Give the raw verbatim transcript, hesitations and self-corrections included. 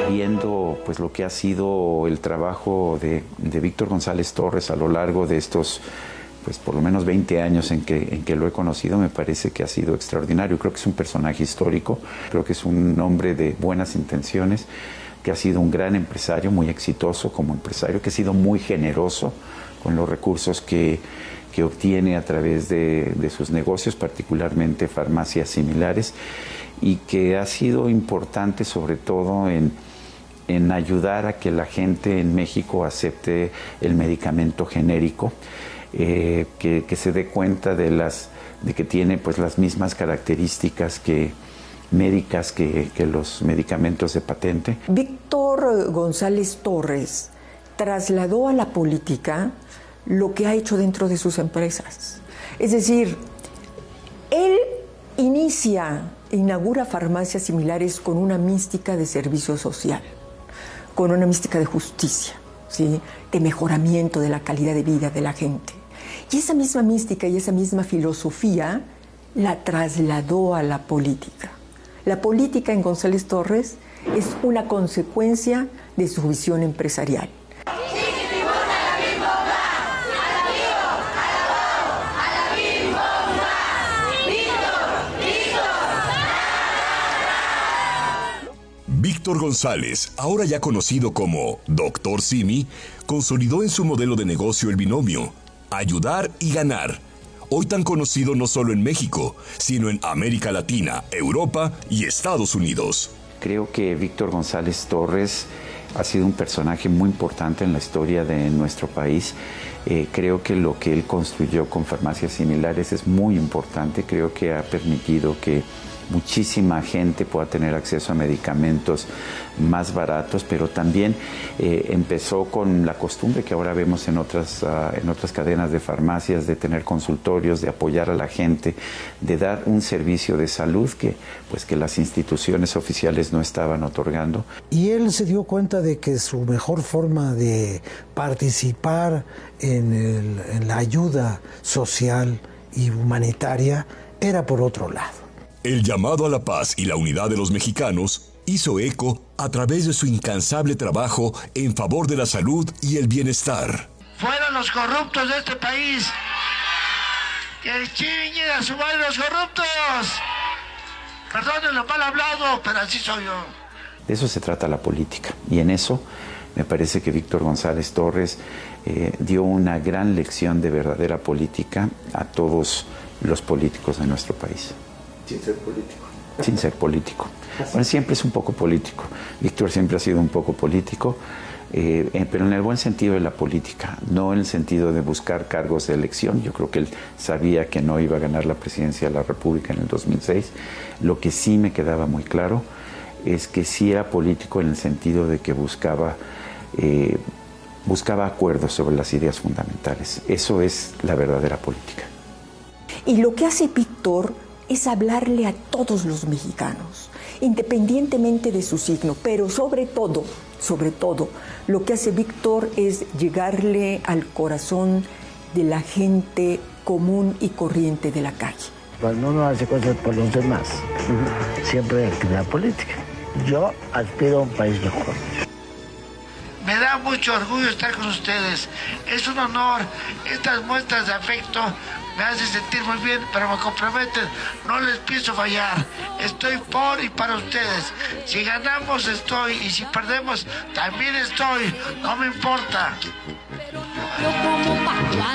viendo pues lo que ha sido el trabajo de, de Víctor González Torres a lo largo de estos, pues por lo menos veinte años en que, en que lo he conocido, me parece que ha sido extraordinario. Creo que es un personaje histórico, creo que es un hombre de buenas intenciones, que ha sido un gran empresario, muy exitoso como empresario, que ha sido muy generoso con los recursos que, que obtiene a través de, de sus negocios, particularmente farmacias similares, y que ha sido importante sobre todo en, en ayudar a que la gente en México acepte el medicamento genérico, eh, que, que se dé cuenta de, las, de que tiene pues, las mismas características que, médicas que, que los medicamentos de patente. Víctor González Torres trasladó a la política lo que ha hecho dentro de sus empresas. Es decir, él inicia, inaugura farmacias similares con una mística de servicio social, con una mística de justicia, ¿sí?, de mejoramiento de la calidad de vida de la gente. Y esa misma mística y esa misma filosofía la trasladó a la política. La política en González Torres es una consecuencia de su visión empresarial. Víctor González, ahora ya conocido como Doctor Simi, consolidó en su modelo de negocio el binomio ayudar y ganar, hoy tan conocido no solo en México, sino en América Latina, Europa y Estados Unidos. Creo que Víctor González Torres ha sido un personaje muy importante en la historia de nuestro país. Eh, creo que lo que él construyó con farmacias similares es muy importante. Creo que ha permitido que muchísima gente pueda tener acceso a medicamentos más baratos, pero también eh, empezó con la costumbre que ahora vemos en otras, uh, en otras cadenas de farmacias, de tener consultorios, de apoyar a la gente, de dar un servicio de salud que, pues, que las instituciones oficiales no estaban otorgando. Y él se dio cuenta de que su mejor forma de participar en, el, en la ayuda social y humanitaria era por otro lado. El llamado a la paz y la unidad de los mexicanos hizo eco a través de su incansable trabajo en favor de la salud y el bienestar. ¡Fueron los corruptos de este país! ¡Que chinguen a su madre los corruptos! Perdonen lo mal hablado, pero así soy yo. De eso se trata la política, y en eso me parece que Víctor González Torres eh, dio una gran lección de verdadera política a todos los políticos de nuestro país. Sin ser político. Sin ser político. Bueno, siempre es un poco político. Víctor siempre ha sido un poco político, eh, eh, pero en el buen sentido de la política, no en el sentido de buscar cargos de elección. Yo creo que él sabía que no iba a ganar la presidencia de la República en el dos mil seis. Lo que sí me quedaba muy claro es que sí era político en el sentido de que buscaba, eh, buscaba acuerdos sobre las ideas fundamentales. Eso es la verdadera política. Y lo que hace Víctor es hablarle a todos los mexicanos, independientemente de su signo, pero sobre todo, sobre todo, lo que hace Víctor es llegarle al corazón de la gente común y corriente de la calle. Cuando uno hace cosas por los demás, siempre hay la política. Yo aspiro a un país mejor. Me da mucho orgullo estar con ustedes. Es un honor. Estas muestras de afecto me hacen sentir muy bien, pero me comprometen. No les pienso fallar. Estoy por y para ustedes. Si ganamos, estoy. Y si perdemos, también estoy. No me importa.